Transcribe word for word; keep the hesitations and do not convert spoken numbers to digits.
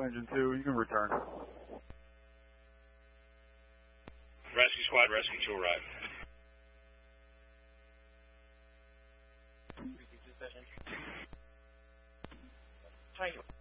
engine two, you can return. Rescue squad, rescue to arrive. Thank you.